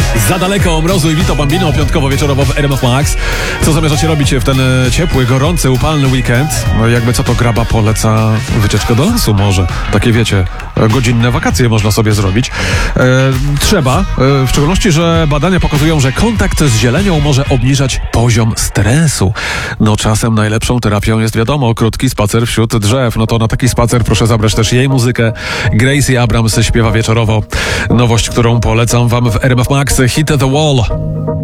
Za daleko mrozu i Vito Bambino piątkowo-wieczorowo w RMF Max. Co zamierzacie robić w ten ciepły, gorący, upalny weekend? No jakby co to Graba poleca wycieczkę do lasu może. Takie wiecie, godzinne wakacje można sobie zrobić. Trzeba, w szczególności, że badania pokazują, że kontakt z zielenią może obniżać poziom stresu. No czasem najlepszą terapią jest wiadomo, krótki spacer wśród drzew. No to na taki spacer proszę zabrać też jej muzykę. Gracie Abrams śpiewa wieczorowo. Nowość, którą polecam wam w RMF Max, Hit the Wall.